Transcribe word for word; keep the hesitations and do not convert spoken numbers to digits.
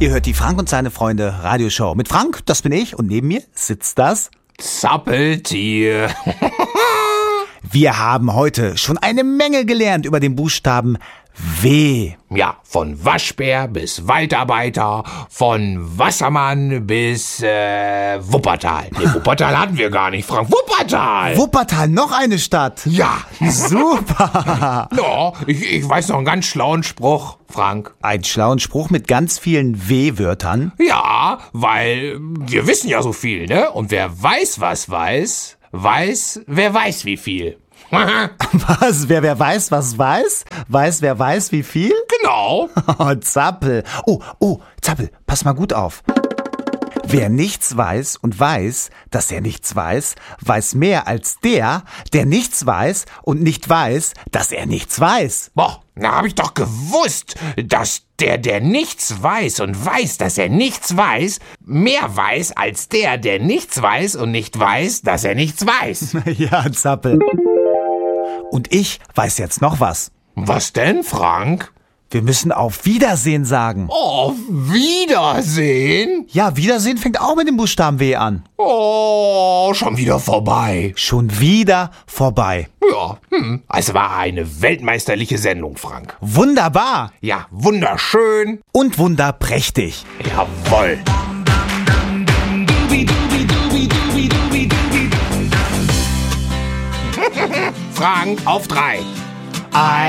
Ihr hört die Frank und seine Freunde Radioshow. Mit Frank, das bin ich, und neben mir sitzt das Zappeltier. Wir haben heute schon eine Menge gelernt über den Buchstaben W. Ja, von Waschbär bis Waldarbeiter, von Wassermann bis äh, Wuppertal. Nee, Wuppertal hatten wir gar nicht, Frank. Wuppertal! Wuppertal, noch eine Stadt. Ja. Super. Ja, ich, ich weiß noch einen ganz schlauen Spruch, Frank. Ein schlauen Spruch mit ganz vielen W-Wörtern. Ja, weil wir wissen ja so viel, ne? Und wer weiß, was weiß, weiß, wer weiß wie viel. Was? Wer, wer weiß, was weiß? Weiß, wer weiß, wie viel? Genau. Oh, Zappel. Oh, oh, Zappel, pass mal gut auf. Wer nichts weiß und weiß, dass er nichts weiß, weiß mehr als der, der nichts weiß und nicht weiß, dass er nichts weiß. Boah, na hab ich doch gewusst, dass der, der nichts weiß und weiß, dass er nichts weiß, mehr weiß als der, der nichts weiß und nicht weiß, dass er nichts weiß. Ja, Zappel. Und ich weiß jetzt noch was. Was denn, Frank? Wir müssen auf Wiedersehen sagen. Oh, Wiedersehen? Ja, Wiedersehen fängt auch mit dem Buchstaben W an. Oh, schon wieder vorbei. Schon wieder vorbei. Ja, hm, es war eine weltmeisterliche Sendung, Frank. Wunderbar. Ja, wunderschön. Und wunderprächtig. Jawohl. Frank, auf drei. Ein